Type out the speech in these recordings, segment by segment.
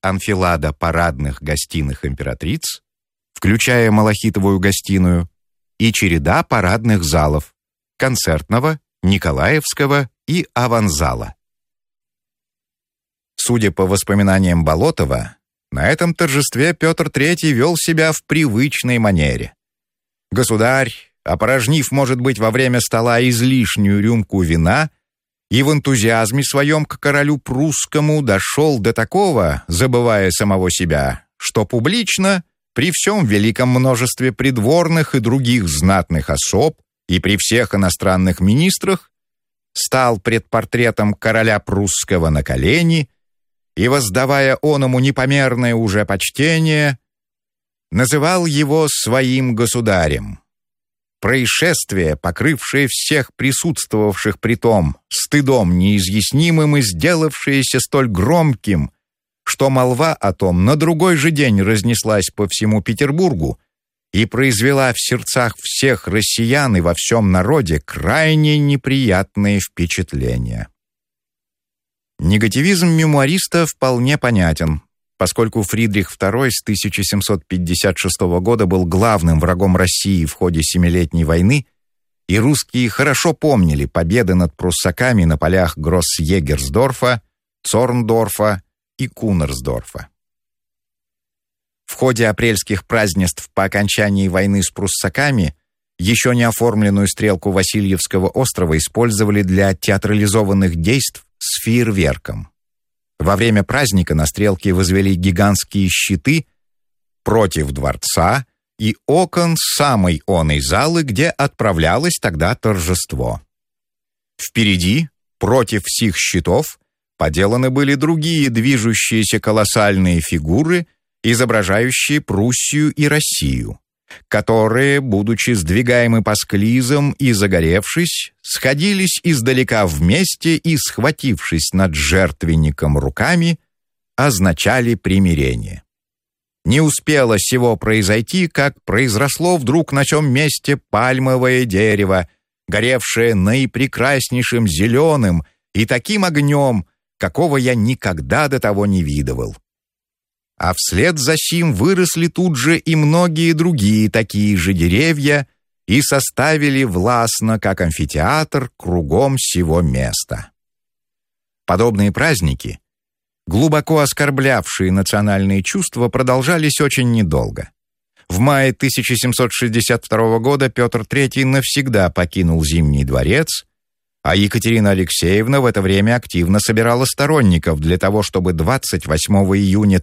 анфилада парадных гостиных императриц, включая малахитовую гостиную, и череда парадных залов — концертного, Николаевского и аванзала. Судя по воспоминаниям Болотова, на этом торжестве Петр III вел себя в привычной манере. Государь, опорожнив, может быть, во время стола излишнюю рюмку вина, и в энтузиазме своем к королю прусскому дошел до такого, забывая самого себя, что публично, при всем великом множестве придворных и других знатных особ и при всех иностранных министрах, стал пред портретом короля прусского на колени и, воздавая оному непомерное уже почтение, называл его своим государем. Происшествие, покрывшее всех присутствовавших при том стыдом неизъяснимым и сделавшееся столь громким, что молва о том на другой же день разнеслась по всему Петербургу и произвела в сердцах всех россиян и во всем народе крайне неприятные впечатления. Негативизм мемуариста вполне понятен, поскольку Фридрих II с 1756 года был главным врагом России в ходе Семилетней войны, и русские хорошо помнили победы над пруссаками на полях Гросс-Егерсдорфа, Цорндорфа и Кунерсдорфа. В ходе апрельских празднеств по окончании войны с пруссаками еще не оформленную стрелку Васильевского острова использовали для театрализованных действий с фейерверком. Во время праздника на стрелке возвели гигантские щиты против дворца и окон самой оной залы, где отправлялось тогда торжество. Впереди, против сих щитов, поделаны были другие движущиеся колоссальные фигуры, изображающие Пруссию и Россию, которые, будучи сдвигаемы по склизам и загоревшись, сходились издалека вместе и, схватившись над жертвенником руками, означали примирение. Не успело сего произойти, как произросло вдруг на сём месте пальмовое дерево, горевшее наипрекраснейшим зеленым и таким огнем, какого я никогда до того не видывал. А вслед за сим выросли тут же и многие другие такие же деревья и составили властно, как амфитеатр, кругом сего места. Подобные праздники, глубоко оскорблявшие национальные чувства, продолжались очень недолго. В мае 1762 года Петр III навсегда покинул Зимний дворец, а Екатерина Алексеевна в это время активно собирала сторонников для того, чтобы 28 июня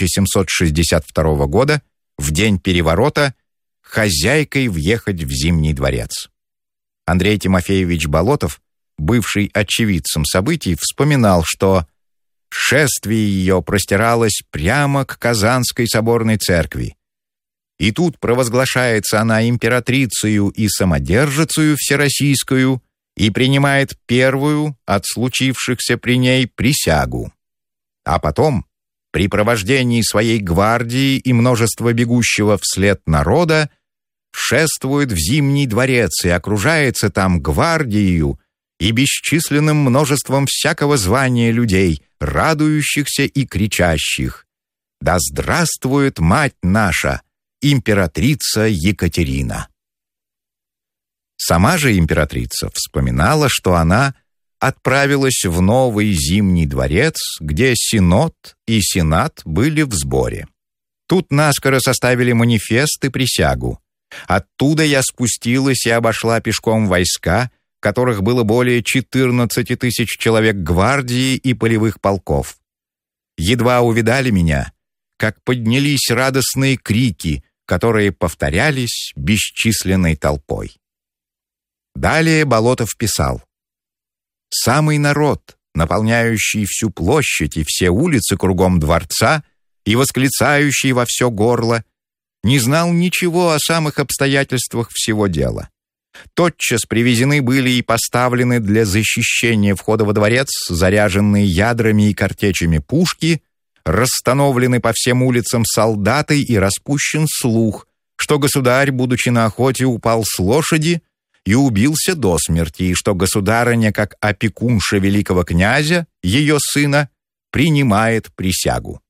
1762 года, в день переворота, хозяйкой въехать в Зимний дворец. Андрей Тимофеевич Болотов, бывший очевидцем событий, вспоминал, что шествие ее простиралось прямо к Казанской соборной церкви. И тут провозглашается она императрицею и самодержицею всероссийскую и принимает первую от случившихся при ней присягу. А потом, при провождении своей гвардии и множества бегущего вслед народа, шествует в Зимний дворец и окружается там гвардией и бесчисленным множеством всякого звания людей, радующихся и кричащих: «Да здравствует мать наша, императрица Екатерина!» Сама же императрица вспоминала, что она отправилась в новый Зимний дворец, где Синод и Сенат были в сборе. Тут наскоро составили манифест и присягу. Оттуда я спустилась и обошла пешком войска, которых было более 14 тысяч человек гвардии и полевых полков. Едва увидали меня, как поднялись радостные крики, которые повторялись бесчисленной толпой. Далее Болотов писал: «Самый народ, наполняющий всю площадь и все улицы кругом дворца и восклицающий во все горло, не знал ничего о самых обстоятельствах всего дела. Тотчас привезены были и поставлены для защищения входа во дворец заряженные ядрами и картечами пушки, расстановлены по всем улицам солдаты и распущен слух, что государь, будучи на охоте, упал с лошади и убился до смерти, и что государыня, как опекунша великого князя, ее сына, принимает присягу».